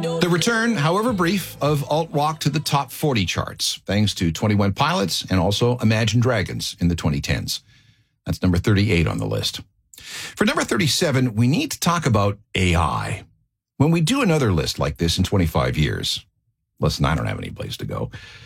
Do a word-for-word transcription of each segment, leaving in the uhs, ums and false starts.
The return, however brief, of alt-rock to the top forty charts, thanks to twenty-one Pilots and also Imagine Dragons in the twenty tens. That's number thirty-eight on the list. For number thirty-seven, we need to talk about A I. When we do another list like this in twenty-five years, listen, I don't have any place to go,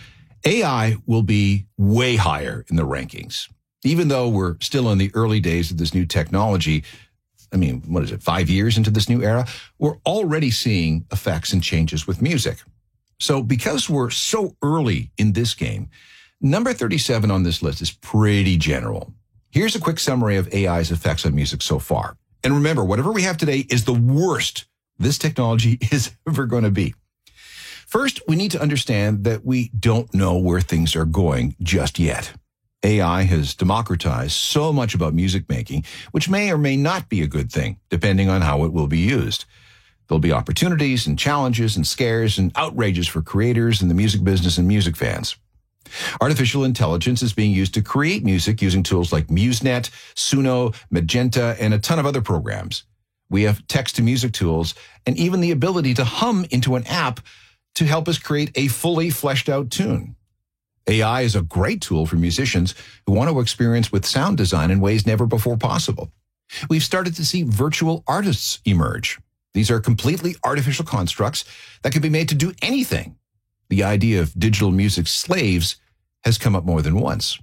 A I will be way higher in the rankings. Even though we're still in the early days of this new technology, I mean, what is it, five years into this new era, we're already seeing effects and changes with music. So because we're so early in this game, number thirty-seven on this list is pretty general. Here's a quick summary of A I's effects on music so far. And remember, whatever we have today is the worst this technology is ever going to be. First, we need to understand that we don't know where things are going just yet. A I has democratized so much about music making, which may or may not be a good thing, depending on how it will be used. There'll be opportunities and challenges and scares and outrages for creators in the music business and music fans. Artificial intelligence is being used to create music using tools like MuseNet, Suno, Magenta, and a ton of other programs. We have text-to-music tools and even the ability to hum into an app to help us create a fully fleshed-out tune. A I is a great tool for musicians who want to experience with sound design in ways never before possible. We've started to see virtual artists emerge. These are completely artificial constructs that can be made to do anything. The idea of digital music slaves has come up more than once.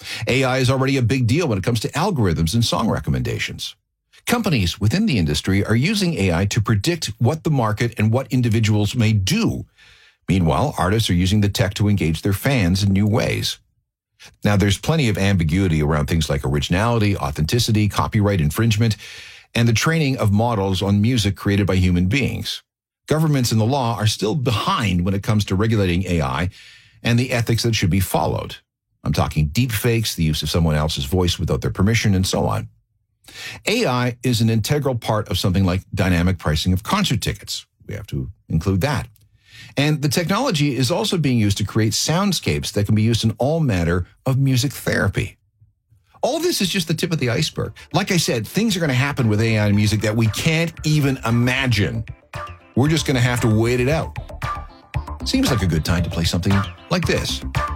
A I is already a big deal when it comes to algorithms and song recommendations. Companies within the industry are using A I to predict what the market and what individuals may do. Meanwhile, artists are using the tech to engage their fans in new ways. Now, there's plenty of ambiguity around things like originality, authenticity, copyright infringement, and the training of models on music created by human beings. Governments and the law are still behind when it comes to regulating A I and the ethics that should be followed. I'm talking deepfakes, the use of someone else's voice without their permission, and so on. A I is an integral part of something like dynamic pricing of concert tickets. We have to include that. And the technology is also being used to create soundscapes that can be used in all manner of music therapy. All this is just the tip of the iceberg. Like I said, things are going to happen with A I and music that we can't even imagine. We're just going to have to wait it out. Seems like a good time to play something like this.